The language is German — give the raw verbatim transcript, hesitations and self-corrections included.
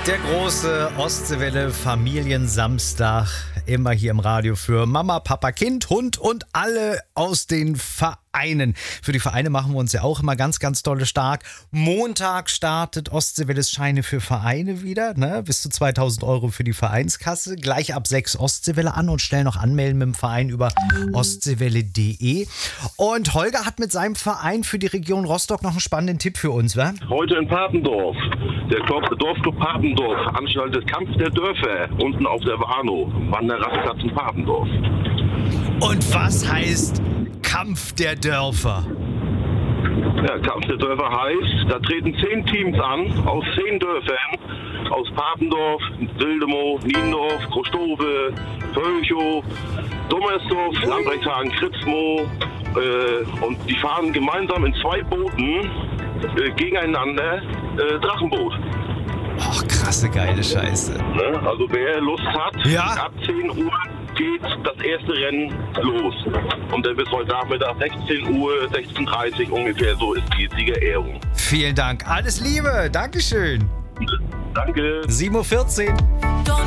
Der große Ostseewelle Familiensamstag, immer hier im Radio für Mama, Papa, Kind, Hund und alle aus den Vereinen. Für die Vereine machen wir uns ja auch immer ganz, ganz dolle stark. Montag startet Ostseewelles Scheine für Vereine wieder, ne? Bis zu zweitausend Euro für die Vereinskasse. Gleich ab sechs Ostseewelle an und schnell noch anmelden mit dem Verein über ostseewelle punkt de. Und Holger hat mit seinem Verein für die Region Rostock noch einen spannenden Tipp für uns, wa? Heute in Papendorf. Der Dorfclub Papendorf veranstaltet Kampf der Dörfer unten auf der Warnow, Wanderrastplatz in Papendorf. Und was heißt Kampf der Dörfer? Ja, Kampf der Dörfer heißt, da treten zehn Teams an aus zehn Dörfern, aus Papendorf, Wildemow, Niendorf, Großstove, Pölchow, Dommersdorf, Lambrechtshagen, Kritzmow äh, und die fahren gemeinsam in zwei Booten äh, gegeneinander äh, Drachenboot. Ach, krasse, geile Scheiße. Ne? Also wer Lust hat, ja. ab zehn Uhr geht das erste Rennen los. Und dann bis heute Nachmittag sechzehn Uhr, sechzehn Uhr dreißig ungefähr, so ist die Siegerehrung. Vielen Dank. Alles Liebe. Dankeschön. Danke. sieben Uhr vierzehn.